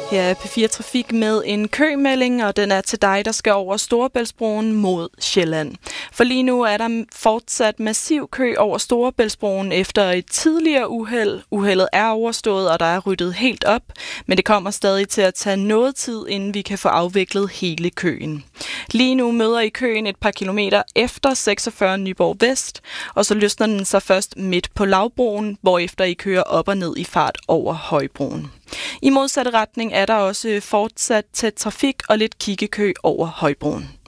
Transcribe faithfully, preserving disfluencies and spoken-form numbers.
Her er P fire Trafik med en kømelding, og den er til dig, der skal over Storebæltsbroen mod Sjælland. For lige nu er der fortsat massiv kø over Storebæltsbroen efter et tidligere uheld. Uheldet er overstået, og der er ryddet helt op, men det kommer stadig til at tage noget tid, inden vi kan få afviklet hele køen. Lige nu møder I køen et par kilometer efter seksogfyrre Nyborg Vest, og så løsner den sig først midt på Lavbroen, hvorefter I kører op og ned i fart over Højbroen. I modsatte retning er der også fortsat tæt trafik og lidt kiggekø over Højbroen.